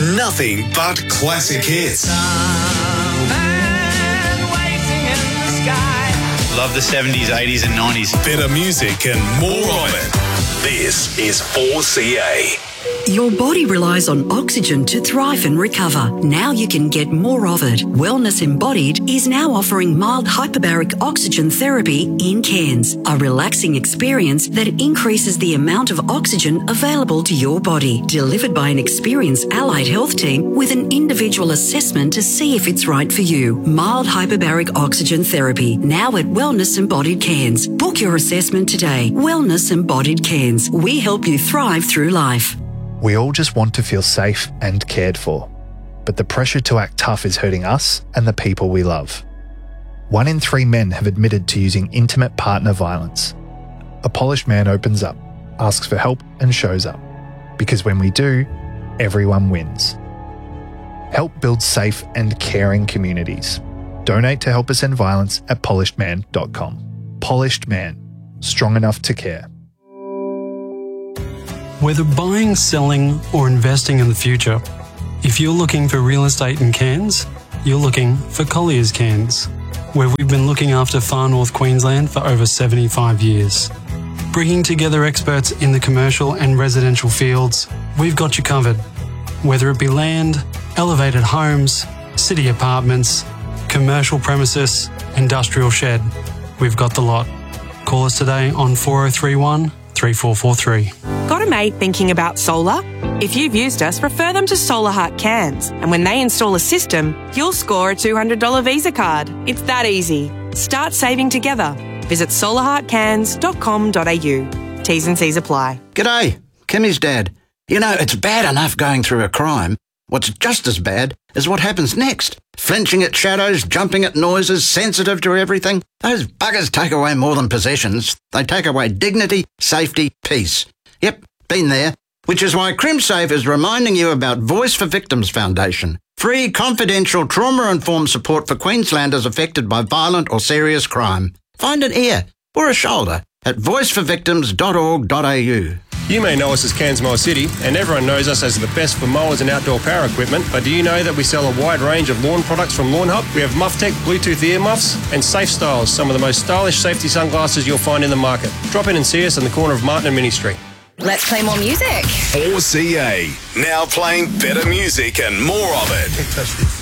Nothing but classic hits. Love the 70s, 80s and 90s. Better music and more of it. This is 4CA. Your body relies on oxygen to thrive and recover. Now you can get more of it. Wellness Embodied is now offering mild hyperbaric oxygen therapy in Cairns, a relaxing experience that increases the amount of oxygen available to your body, delivered by an experienced allied health team with an individual assessment to see if it's right for you. Mild hyperbaric oxygen therapy, now at Wellness Embodied Cairns. Book your assessment today. Wellness Embodied Cairns. We help you thrive through life. We all just want to feel safe and cared for, but the pressure to act tough is hurting us and the people we love. 1 in 3 men have admitted to using intimate partner violence. A polished man opens up, asks for help and shows up. Because when we do, everyone wins. Help build safe and caring communities. Donate to Help Us End Violence at polishedman.com. Polished Man. Strong enough to care. Whether buying, selling or investing in the future, if you're looking for real estate in Cairns, you're looking for Collier's Cairns, where we've been looking after far north Queensland for over 75 years. Bringing together experts in the commercial and residential fields, we've got you covered. Whether it be land, elevated homes, city apartments, commercial premises, industrial shed, we've got the lot. Call us today on 4031 3443. Got a mate thinking about solar? If you've used us, refer them to Solar Heart Cairns, and when they install a system, you'll score a $200 Visa card. It's that easy. Start saving together. Visit solarheartcairns.com.au. T's and C's apply. G'day, Kimmy's dad. You know, it's bad enough going through a crime. What's just as bad is what happens next. Flinching at shadows, jumping at noises, sensitive to everything. Those buggers take away more than possessions. They take away dignity, safety, peace. Yep, been there. Which is why CrimSafe is reminding you about Voice for Victims Foundation. Free, confidential, trauma-informed support for Queenslanders affected by violent or serious crime. Find an ear or a shoulder at voiceforvictims.org.au. You may know us as Cairns Mower City, and everyone knows us as the best for mowers and outdoor power equipment, but do you know that we sell a wide range of lawn products from Lawn Hub? We have MuffTech Bluetooth ear muffs and Safe Styles, some of the most stylish safety sunglasses you'll find in the market. Drop in and see us on the corner of Martin and Mini Street. Let's play more music. 4CA, now playing better music and more of it.